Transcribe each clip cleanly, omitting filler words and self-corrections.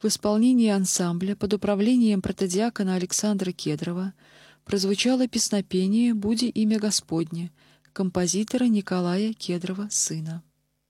В исполнении ансамбля под управлением протодиакона Александра Кедрова прозвучало песнопение «Буди имя Господне» композитора Николая Кедрова, сына.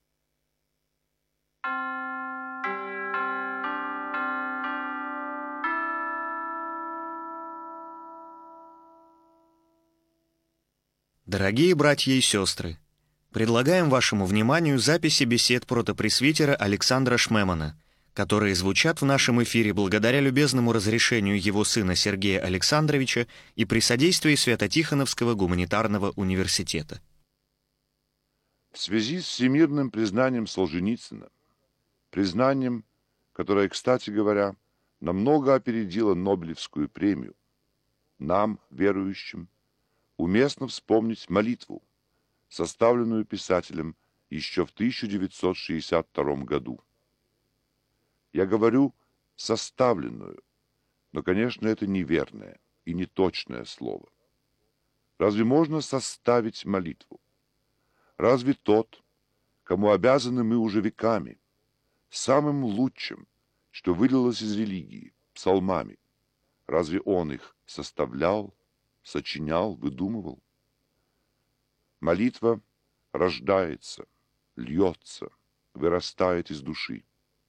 Дорогие братья и сестры, предлагаем вашему вниманию записи бесед протопресвитера Александра Шмемана, которые звучат в нашем эфире благодаря любезному разрешению его сына Сергея Александровича и при содействии Свято-Тихоновского гуманитарного университета. В связи с всемирным признанием Солженицына, признанием, которое, кстати говоря, намного опередило Нобелевскую премию, нам, верующим, уместно вспомнить молитву, составленную писателем еще в 1962 году. Я говорю «составленную», но, конечно, это неверное и неточное слово. Разве можно составить молитву? Разве тот, кому обязаны мы уже веками, самым лучшим, что вылилось из религии, псалмами, разве он их составлял, сочинял, выдумывал? Молитва рождается, льется, вырастает из души.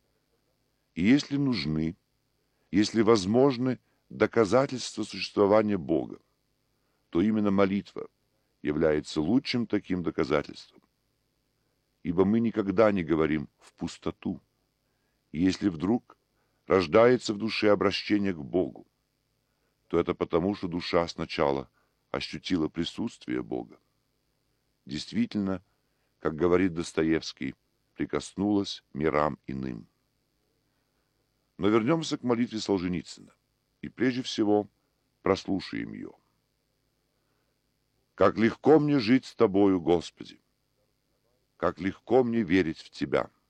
И если нужны, если возможны доказательства существования Бога, то именно молитва является лучшим таким доказательством. Ибо мы никогда не говорим в пустоту. И если вдруг рождается в душе обращение к Богу, то это потому, что душа сначала ощутила присутствие Бога. Действительно, как говорит Достоевский, прикоснулась мирам иным. Но вернемся к молитве Солженицына и прежде всего прослушаем ее. «Как легко мне жить с Тобою, Господи! Как легко мне верить в Тебя!